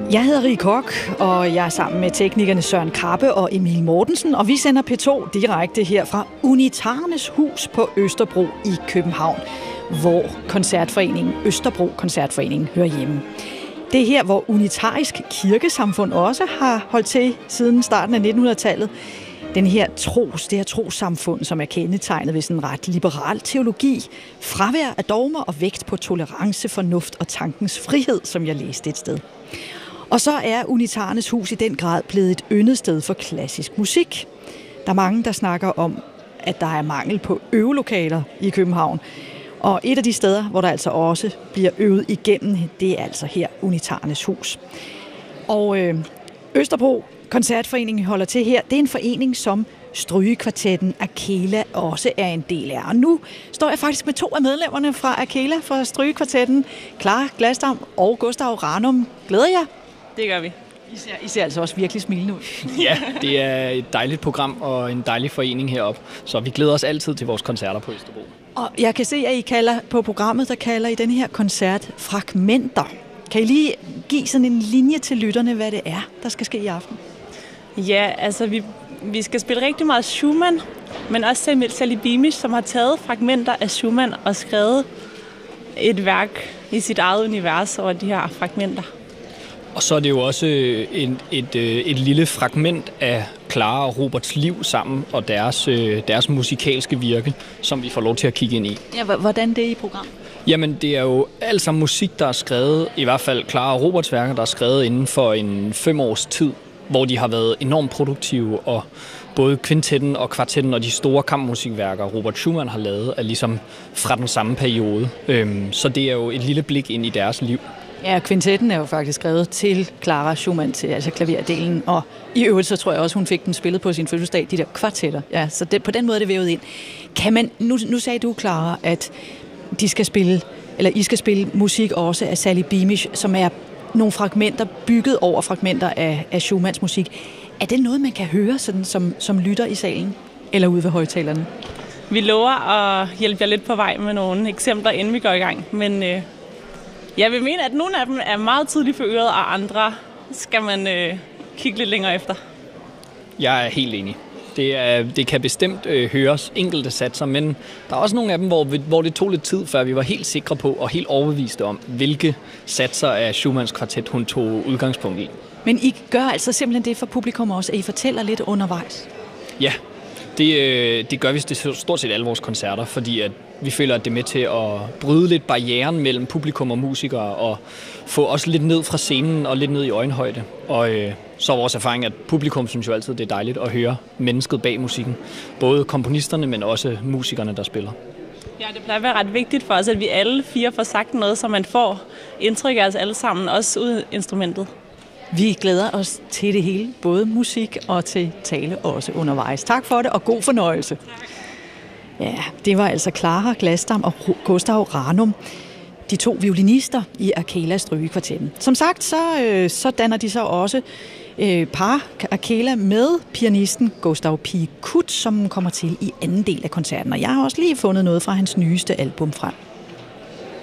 Jeg hedder Rie Koch, og jeg er sammen med teknikerne Søren Krabbe og Emil Mortensen, og vi sender P2 direkte her fra Unitarernes Hus på Østerbro i København, hvor koncertforeningen Østerbro Koncertforening hører hjemme. Det er her, hvor Unitarisk Kirkesamfund også har holdt til siden starten af 1900-tallet. Det her trossamfund, som er kendetegnet ved sådan en ret liberal teologi, fravær af dogmer og vægt på tolerance, fornuft og tankens frihed, som jeg læste et sted. Og så er Unitarernes Hus i den grad blevet et yndet sted for klassisk musik. Der er mange, der snakker om, at der er mangel på øvelokaler i København. Og et af de steder, hvor der altså også bliver øvet igennem, det er altså her Unitarernes Hus. Og Østerbro Koncertforeningen holder til her. Det er en forening, som Strygekvartetten Akela også er en del af. Og nu står jeg faktisk med 2 af medlemmerne fra Akela, fra Strygekvartetten, Clara Glasdam og Gustav Ranum. Glæder jer? Det gør vi. I ser altså også virkelig smilende ud. Ja, det er et dejligt program og en dejlig forening heroppe, så vi glæder os altid til vores koncerter på Østerbro. Og jeg kan se, at I kalder på programmet, der kalder I den her koncert Fragmenter. Kan I lige give sådan en linje til lytterne, hvad det er, der skal ske i aften? Ja, altså vi skal spille rigtig meget Schumann, men også Emil Salibimish, som har taget fragmenter af Schumann og skrevet et værk i sit eget univers over de her fragmenter. Og så er det jo også et lille fragment af Clara og Roberts liv sammen og deres musikalske virke, som vi får lov til at kigge ind i. Ja, hvordan det er i programmet? Jamen, det er jo alt sammen musik, der er skrevet, i hvert fald Clara og Roberts værker, der er skrevet inden for en 5 års tid, hvor de har været enormt produktive, og både kvintetten og kvartetten og de store kammermusikværker, Robert Schumann har lavet, er ligesom fra den samme periode. Så det er jo et lille blik ind i deres liv. Ja, kvintetten er jo faktisk skrevet til Clara Schumann, til altså klaverdelen, og i øvrigt så tror jeg også, hun fik den spillet på sin fødselsdag, de der kvartetter. Ja, så på den måde er det vævet ind. Kan man, nu sagde du, Clara, at I skal spille musik også af Salibimish, som er nogle fragmenter bygget over fragmenter af Schumanns musik. Er det noget, man kan høre sådan, som lytter i salen eller ude ved højtalerne? Vi lover at hjælpe jer lidt på vej med nogle eksempler, inden vi går i gang. Men jeg vil mene, at nogle af dem er meget tydeligt for øret, og andre skal man kigge lidt længere efter. Jeg er helt enig. Det kan bestemt høres enkelte satser, men der er også nogle af dem, hvor det tog lidt tid, før vi var helt sikre på og helt overbeviste om, hvilke satser af Schumanns kvartet hun tog udgangspunkt i. Men I gør altså simpelthen det for publikum også, at I fortæller lidt undervejs? Ja, det gør vi til stort set alle vores koncerter, fordi at vi føler, at det er med til at bryde lidt barrieren mellem publikum og musikere, og få os lidt ned fra scenen og lidt ned i øjenhøjde. Og så er vores erfaring, at publikum synes jo altid, det er dejligt at høre mennesket bag musikken. Både komponisterne, men også musikerne, der spiller. Ja, det plejer at være ret vigtigt for os, at vi alle 4 får sagt noget, så man får indtryk af os alle sammen, også ud instrumentet. Vi glæder os til det hele, både musik og til tale også undervejs. Tak for det, og god fornøjelse. Ja, det var altså Clara Glasdam og Gustav Ranum, de 2 violinister i Akela Strygekvartetten. Som sagt, så danner de så også par Akela med pianisten Gustav Pie Kut, som kommer til i anden del af koncerten. Og jeg har også lige fundet noget fra hans nyeste album frem.